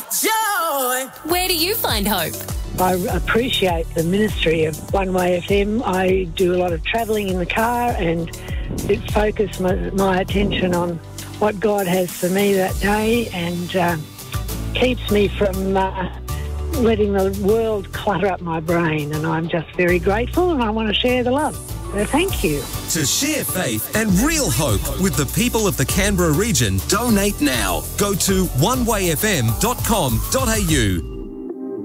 Joy. Where do you find hope? I appreciate the ministry of One Way FM. I do a lot of travelling in the car, and it focuses my attention on what God has for me that day, and keeps me from letting the world clutter up my brain. And I'm just very grateful, and I want to share the love. So thank you. To share faith and real hope with the people of the Canberra region, donate now. Go to onewayfm.com.au.